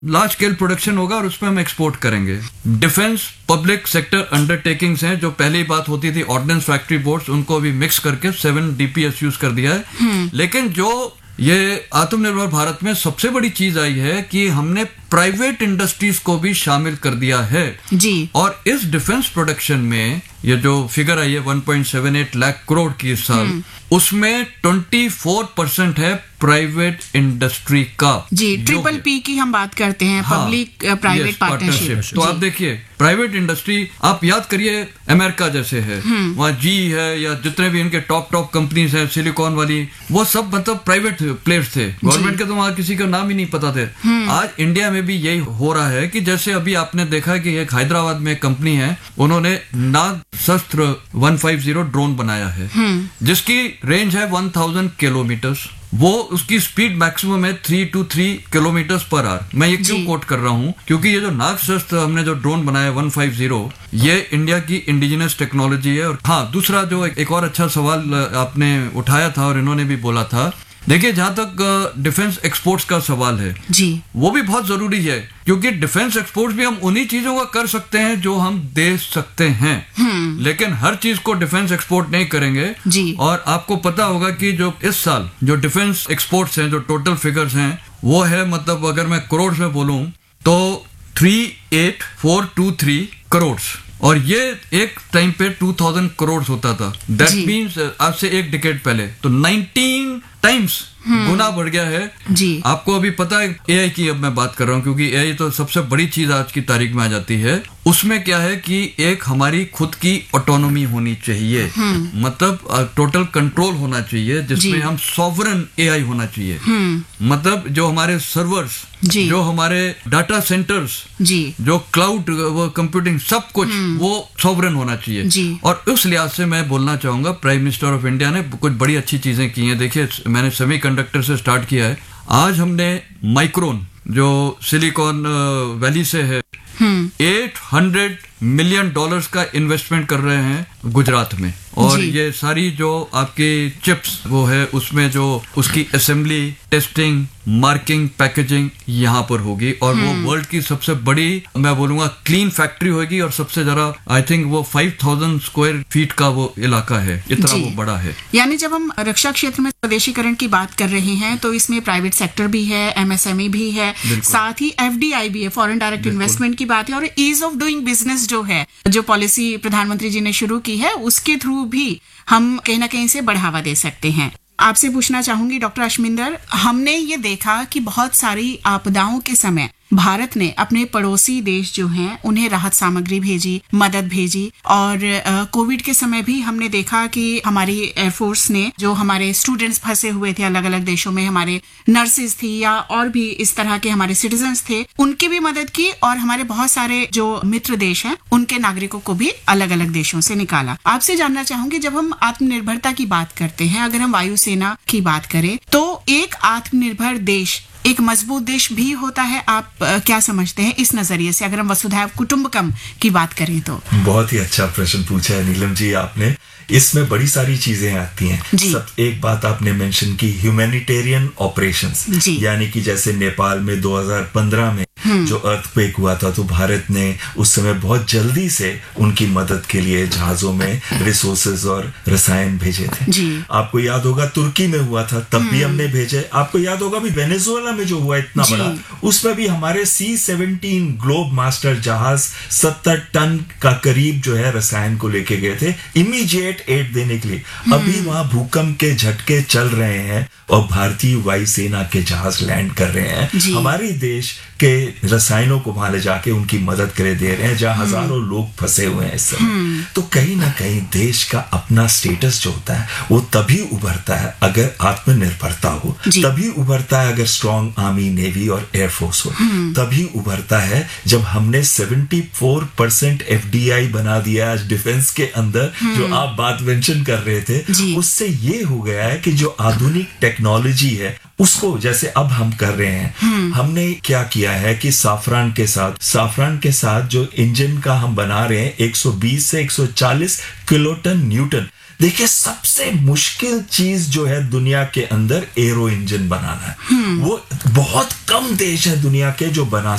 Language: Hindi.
लार्ज स्केल प्रोडक्शन होगा और उसमें हम एक्सपोर्ट करेंगे। डिफेंस पब्लिक सेक्टर अंडरटेकिंग्स हैं, जो पहली बात होती थी ऑर्डिनेंस फैक्ट्री बोर्ड्स, उनको भी मिक्स करके 7 DPSUs कर दिया है। लेकिन जो ये आत्मनिर्भर भारत में सबसे बड़ी चीज आई है कि हमने प्राइवेट इंडस्ट्रीज को भी शामिल कर दिया है जी। और इस डिफेंस प्रोडक्शन में ये जो फिगर आई है 1.78 लाख करोड़ की इस साल, उसमें 24% है प्राइवेट इंडस्ट्री का जी। PPP की हम बात करते हैं, पब्लिक प्राइवेट पार्टनरशिप। तो आप देखिए प्राइवेट इंडस्ट्री, आप याद करिए अमेरिका जैसे है, वहाँ जी है या जितने भी इनके टॉप कंपनीज हैं सिलिकॉन वाली, वो सब मतलब प्राइवेट प्लेयर्स थे, गवर्नमेंट के तो वहाँ किसी का नाम ही नहीं पता थे। आज इंडिया में भी यही हो रहा है कि जैसे अभी आपने देखा कि एक हैदराबाद में एक कंपनी है, उन्होंने नागशस्त्र 150 ड्रोन बनाया है जिसकी रेंज है 1000 किलोमीटर्स। वो उसकी स्पीड मैक्सिमम है 3 to 3 किलोमीटर पर आवर। मैं ये क्यों कोट कर रहा हूँ, क्योंकि ये जो नागशस्त्र हमने जो ड्रोन बनाया 150, ये इंडिया की इंडिजिनस टेक्नोलॉजी है। और हाँ, दूसरा जो एक और अच्छा सवाल आपने उठाया था और इन्होंने भी बोला था, देखिए जहां तक डिफेंस एक्सपोर्ट्स का सवाल है जी, वो भी बहुत जरूरी है, क्योंकि डिफेंस एक्सपोर्ट्स भी हम उन्हीं चीजों का कर सकते हैं जो हम दे सकते हैं, लेकिन हर चीज को डिफेंस एक्सपोर्ट नहीं करेंगे जी। और आपको पता होगा कि जो इस साल जो डिफेंस एक्सपोर्ट्स हैं, जो टोटल फिगर्स हैं, वो है मतलब अगर मैं करोड़ में बोलूं तो 38423 करोड़, और ये एक टाइम पे 2000 करोड़ होता था। दैट मीन्स आज से एक डिकेड पहले तो 19 टाइम्स गुना बढ़ गया है जी। आपको अभी पता है एआई की, अब मैं बात कर रहा हूँ क्योंकि एआई तो सबसे बड़ी चीज आज की तारीख में आ जाती है। उसमें क्या है कि एक हमारी खुद की ऑटोनोमी होनी चाहिए, मतलब टोटल कंट्रोल होना चाहिए, जिसमें हम सॉवरन एआई होना चाहिए, मतलब जो हमारे सर्वर्स, जो हमारे डाटा सेंटर्स, जो क्लाउड कंप्यूटिंग, सब कुछ वो सॉवरन होना चाहिए। और उस लिहाज से मैं बोलना चाहूंगा प्राइम मिनिस्टर ऑफ इंडिया ने कुछ बड़ी अच्छी चीजें की हैं। देखिए मैंने सेमीकंडक्टर से स्टार्ट किया है, आज हमने माइक्रोन जो सिलिकॉन वैली से है, $800 मिलियन का इन्वेस्टमेंट कर रहे हैं गुजरात में। और ये सारी जो आपकी चिप्स वो है, उसमें जो उसकी असेंबली, टेस्टिंग, मार्किंग, पैकेजिंग यहाँ पर होगी, और वो वर्ल्ड की सबसे बड़ी, मैं बोलूंगा, क्लीन फैक्ट्री होगी। और सबसे ज्यादा आई थिंक वो 5000 स्क्वायर फीट का वो इलाका है, इतना वो बड़ा है। यानी जब हम रक्षा क्षेत्र में स्वदेशीकरण की बात कर रहे हैं तो इसमें प्राइवेट सेक्टर भी है, MSME भी है, साथ ही FDI भी है, फॉरेन डायरेक्ट इन्वेस्टमेंट की बात है, और ईज ऑफ डूइंग बिजनेस जो है, जो पॉलिसी प्रधानमंत्री जी ने शुरू की है, उसके थ्रू भी हम कहीं ना कहीं से बढ़ावा दे सकते हैं। आपसे पूछना चाहूंगी डॉक्टर अशमिंदर, हमने ये देखा कि बहुत सारी आपदाओं के समय भारत ने अपने पड़ोसी देश जो हैं उन्हें राहत सामग्री भेजी, मदद भेजी, और कोविड के समय भी हमने देखा कि हमारी एयरफोर्स ने, जो हमारे स्टूडेंट्स फंसे हुए थे अलग अलग देशों में, हमारे नर्सेज थी या और भी इस तरह के हमारे सिटीजन्स थे, उनकी भी मदद की, और हमारे बहुत सारे जो मित्र देश हैं उनके नागरिकों को भी अलग अलग देशों से निकाला। आपसे जानना चाहूंगी, जब हम आत्मनिर्भरता की बात करते हैं, अगर हम वायुसेना की बात करें, तो एक आत्मनिर्भर देश एक मजबूत देश भी होता है। आप क्या समझते हैं इस नजरिए से, अगर हम वसुधैव कुटुंबकम की बात करें तो? बहुत ही अच्छा प्रश्न पूछा है नीलम जी आपने। इसमें बड़ी सारी चीजें आती हैं। सब एक बात आपने मेंशन की, ह्यूमैनिटेरियन ऑपरेशंस, यानी कि जैसे नेपाल में 2015 में जो अर्थक्वेक हुआ था, तो भारत ने उस समय बहुत जल्दी से उनकी मदद के लिए जहाजों में रिसोर्सेज और रसायन भेजे थे। आपको याद होगा तुर्की में हुआ था, तब भी हमने भेजे। आपको याद होगा भी वेनेजुएला में जो हुआ इतना बड़ा, उसमें भी हमारे C-17 ग्लोब मास्टर जहाज 70 टन का करीब जो है रसायन को लेके गए थे, इमीडिएट एड देने के लिए। अभी वहां भूकंप के झटके चल रहे हैं और भारतीय वायुसेना के जहाज लैंड कर रहे हैं, हमारे देश के रसायनों को वहां ले जाके उनकी मदद करे दे रहे हैं, जहां हजारों लोग फंसे हुए हैं इस समय। तो कहीं ना कहीं देश का अपना स्टेटस जो होता है वो तभी उभरता है अगर आत्मनिर्भरता हो, तभी उभरता है अगर स्ट्रॉन्ग आर्मी, नेवी और एयरफोर्स हो, तभी उभरता है जब हमने 74% FDI बना दिया आज डिफेंस के अंदर, जो आप बात मेंशन कर रहे थे। उससे ये हो गया है कि जो आधुनिक टेक्नोलॉजी है उसको जैसे अब हम कर रहे हैं, हमने क्या किया है कि साफरान के साथ जो इंजन का हम बना रहे हैं 120 से 140 किलोटन न्यूटन, देखिए सबसे मुश्किल चीज जो है दुनिया के अंदर एरो इंजन बनाना है। वो बहुत कम देश है दुनिया के जो बना